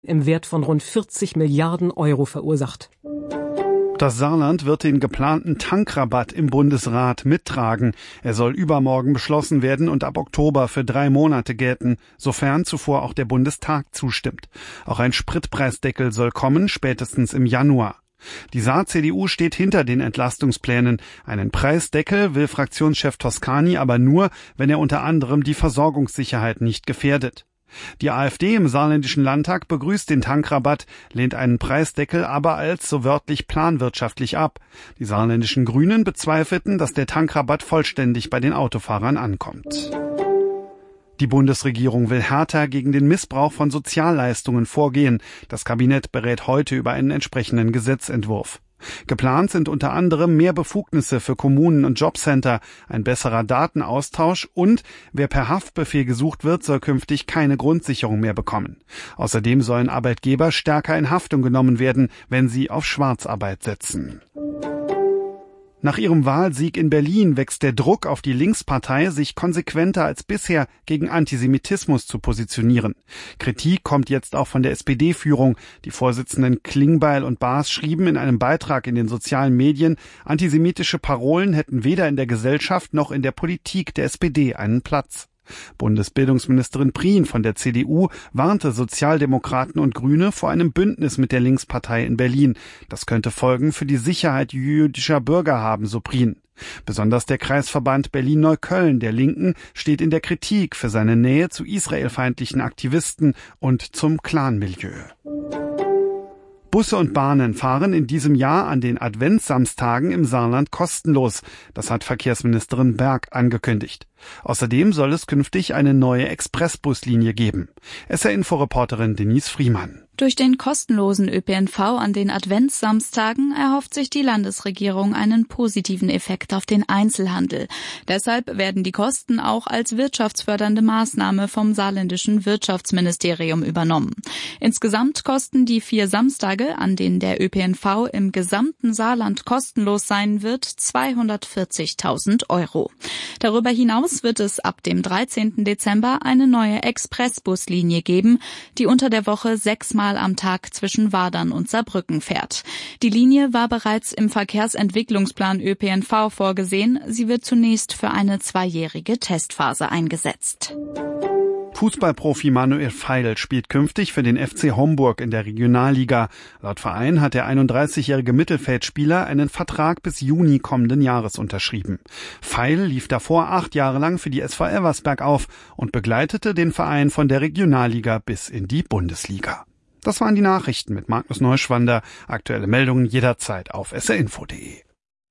im Wert von rund 40 Milliarden Euro verursacht. Das Saarland wird den geplanten Tankrabatt im Bundesrat mittragen. Er soll übermorgen beschlossen werden und ab Oktober für 3 Monate gelten, sofern zuvor auch der Bundestag zustimmt. Auch ein Spritpreisdeckel soll kommen, spätestens im Januar. Die Saar-CDU steht hinter den Entlastungsplänen. Einen Preisdeckel will Fraktionschef Toscani aber nur, wenn er unter anderem die Versorgungssicherheit nicht gefährdet. Die AfD im saarländischen Landtag begrüßt den Tankrabatt, lehnt einen Preisdeckel aber als so wörtlich planwirtschaftlich ab. Die saarländischen Grünen bezweifelten, dass der Tankrabatt vollständig bei den Autofahrern ankommt. Die Bundesregierung will härter gegen den Missbrauch von Sozialleistungen vorgehen. Das Kabinett berät heute über einen entsprechenden Gesetzentwurf. Geplant sind unter anderem mehr Befugnisse für Kommunen und Jobcenter, ein besserer Datenaustausch und wer per Haftbefehl gesucht wird, soll künftig keine Grundsicherung mehr bekommen. Außerdem sollen Arbeitgeber stärker in Haftung genommen werden, wenn sie auf Schwarzarbeit setzen. Nach ihrem Wahlsieg in Berlin wächst der Druck auf die Linkspartei, sich konsequenter als bisher gegen Antisemitismus zu positionieren. Kritik kommt jetzt auch von der SPD-Führung. Die Vorsitzenden Klingbeil und Baas schrieben in einem Beitrag in den sozialen Medien, antisemitische Parolen hätten weder in der Gesellschaft noch in der Politik der SPD einen Platz. Bundesbildungsministerin Prien von der CDU warnte Sozialdemokraten und Grüne vor einem Bündnis mit der Linkspartei in Berlin. Das könnte Folgen für die Sicherheit jüdischer Bürger haben, so Prien. Besonders der Kreisverband Berlin-Neukölln der Linken steht in der Kritik für seine Nähe zu israelfeindlichen Aktivisten und zum Clanmilieu. Busse und Bahnen fahren in diesem Jahr an den Adventssamstagen im Saarland kostenlos. Das hat Verkehrsministerin Berg angekündigt. Außerdem soll es künftig eine neue Expressbuslinie geben. SR-Info-Reporterin Denise Friemann. Durch den kostenlosen ÖPNV an den Adventssamstagen erhofft sich die Landesregierung einen positiven Effekt auf den Einzelhandel. Deshalb werden die Kosten auch als wirtschaftsfördernde Maßnahme vom saarländischen Wirtschaftsministerium übernommen. Insgesamt kosten die 4 Samstage, an denen der ÖPNV im gesamten Saarland kostenlos sein wird, 240.000 Euro. Darüber hinaus wird es ab dem 13. Dezember eine neue Expressbuslinie geben, die unter der Woche 6-mal am Tag zwischen Wadern und Saarbrücken fährt. Die Linie war bereits im Verkehrsentwicklungsplan ÖPNV vorgesehen. Sie wird zunächst für eine 2-jährige Testphase eingesetzt. Fußballprofi Manuel Feil spielt künftig für den FC Homburg in der Regionalliga. Laut Verein hat der 31-jährige Mittelfeldspieler einen Vertrag bis Juni kommenden Jahres unterschrieben. Feil lief davor 8 Jahre lang für die SV Elversberg auf und begleitete den Verein von der Regionalliga bis in die Bundesliga. Das waren die Nachrichten mit Magnus Neuschwander. Aktuelle Meldungen jederzeit auf srinfo.de.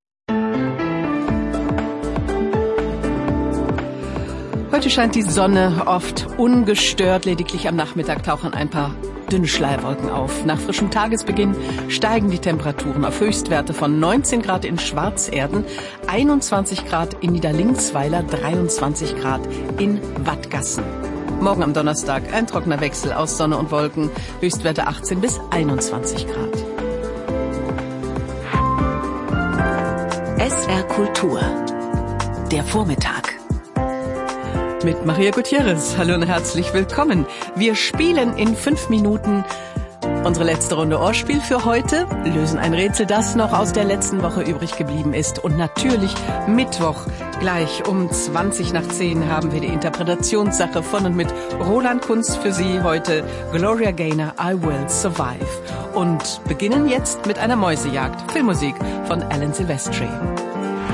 Heute scheint die Sonne oft ungestört, lediglich am Nachmittag tauchen ein paar dünne Schleierwolken auf. Nach frischem Tagesbeginn steigen die Temperaturen auf Höchstwerte von 19 Grad in Schwarzerden, 21 Grad in Niederlinksweiler, 23 Grad in Wattgassen. Morgen am Donnerstag ein trockener Wechsel aus Sonne und Wolken, Höchstwerte 18 bis 21 Grad. SR Kultur, der Vormittag. Mit Maria Gutierrez. Hallo und herzlich willkommen. Wir spielen in 5 Minuten unsere letzte Runde Ohrspiel für heute, lösen ein Rätsel, das noch aus der letzten Woche übrig geblieben ist. Und natürlich Mittwoch gleich um 20:10 haben wir die Interpretationssache von und mit Roland Kunz für Sie heute. Gloria Gaynor, I Will Survive. Und beginnen jetzt mit einer Mäusejagd. Filmmusik von Alan Silvestri.